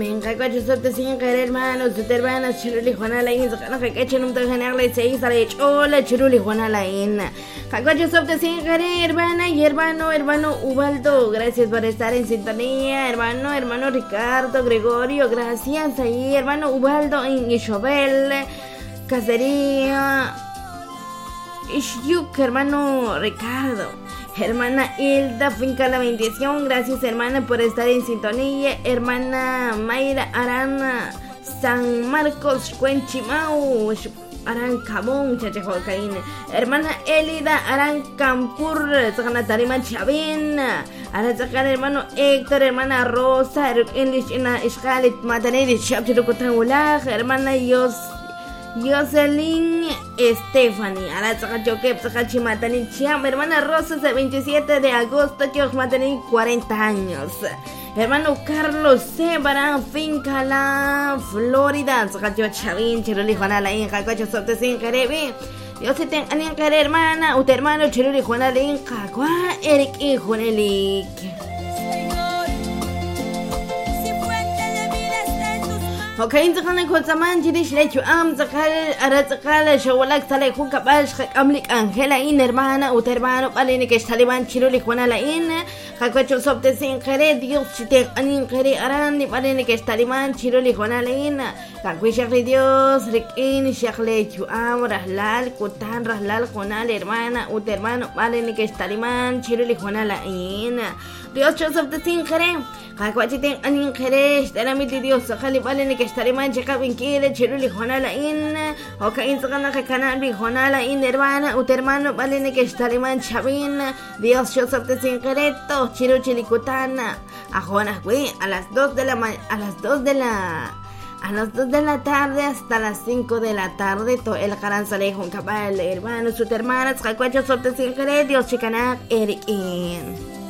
Venga, coche, sote sin querer, hermano, su hermana, chiruli, Juana, la in, sacana, que echen un tojenarle, se hizo la chola, chiruli, Juana, la in. Coche, sote sin querer, hermana y hermano Ubaldo, gracias por estar en sintonía, hermano Ricardo, Gregorio, gracias ahí, hermano Ubaldo, en Isabel, Cacería, Ishyuk, hermano Ricardo. Hermana Hilda, finca la bendición. Gracias, hermana, por estar en sintonía. Hermana Mayra Arana, San Marcos, Cuenchimau, Arancabón, Chachajocaín. Hermana Elida Arancampur, Sacana Tarima Chavín. Arazacar, hermano Héctor, hermana Rosa, English en Scarlet Mataneri, Chapchirucotangular. Hermana Jocelyn Stephanie, a la Tzacachoque, Tzacachimatani Chiam, hermana Rosa, el 27 de agosto, Chocmatani, 40 años. Hermano Carlos Sebarán, finca la Florida, Tzacacho Chavín, Chiruli Juana, la Inca, Cocho Sote sin Carebi. Yo se tengo a hermana, usted hermano Chiruli Juana, la Inca, Eric y Juanelik. وكاين تقني كل زمان جديش ليشو تقال أرى تقال شوالك تلاقي خوك باش أملك أنجلا إن hermana وترمانو باليني كش تاليبان شيلو لي خونا لين خاكوتشو صوب تسين قري ديوس شتيك أنين قري أراني باليني كش تاليبان شيلو لي خونا لين خاكوي شغلي ديوس ركين شغلي شو رحلال كوتان رحلال خونا hermana وترمانو باليني كش تاليبان شيلو لي خونا لين ديوس شو صوب تسين قري خاكوتشي أنين قريش تلاميذ ديوس خلي باليني كش تاليبان شكا بنكيل شيلو لي خونا لين وكاين تقنا كنال بي خونا لين hermana وترمانو باليني كش تاليبان شابين Dios yo soy secreto chiru chilicutana a Juana güey a las 2 de la tarde hasta las 5 de la tarde to el gran salejo un cabal hermano su hermana tzacuacho sorte sin querer Dios chicana erikin